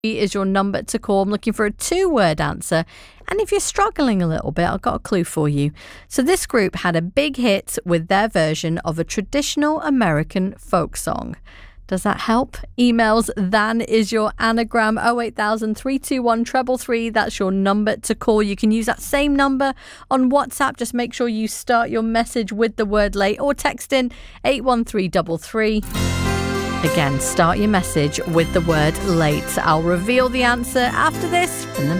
is your number to call. I'm looking for a 2-word answer. And if you're struggling a little bit, I've got a clue for you. So this group had a big hit with their version of a traditional American folk song. Does that help? Emails, than is your anagram, 08000 321 333. That's your number to call. You can use that same number on WhatsApp. Just make sure you start your message with the word late, or text in 81333. Again, start your message with the word late. I'll reveal the answer after this from the